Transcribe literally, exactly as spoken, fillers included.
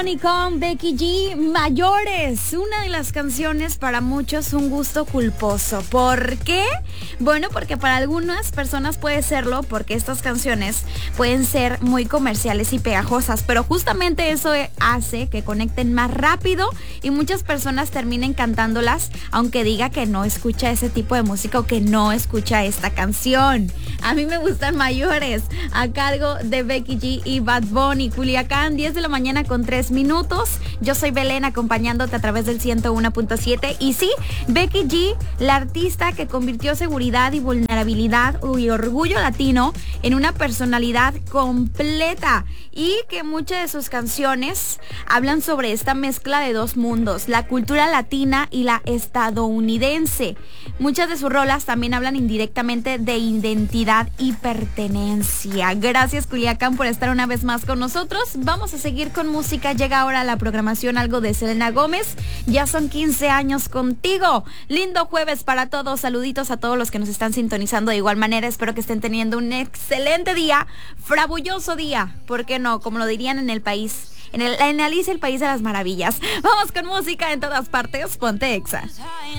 Bunny con Becky G, Mayores, una de las canciones para muchos un gusto culposo. ¿Por qué? Bueno, porque para algunas personas puede serlo, porque estas canciones pueden ser muy comerciales y pegajosas, pero justamente eso hace que conecten más rápido y muchas personas terminen cantándolas, aunque diga que no escucha ese tipo de música o que no escucha esta canción. A mí me gustan Mayores, a cargo de Becky G y Bad Bunny. Culiacán, diez de la mañana con tres minutos. Yo soy Belén, acompañándote a través del ciento uno punto siete. Y sí, Becky G, la artista que convirtió seguridad y vulnerabilidad y orgullo latino en una personalidad completa, y que muchas de sus canciones hablan sobre esta mezcla de dos mundos, la cultura latina y la estadounidense. Muchas de sus rolas también hablan indirectamente de identidad y pertenencia. Gracias, Culiacán, por estar una vez más con nosotros. Vamos a seguir con música. Llega ahora la programación, algo de Selena Gómez. Ya son quince años contigo. Lindo jueves para todos. Saluditos a todos los que nos están sintonizando de igual manera. Espero que estén teniendo un excelente día, frabulloso día, ¿por qué no? Como lo dirían en el país, en el en Alicia, el país de las maravillas. Vamos con música en todas partes. Ponte Exa.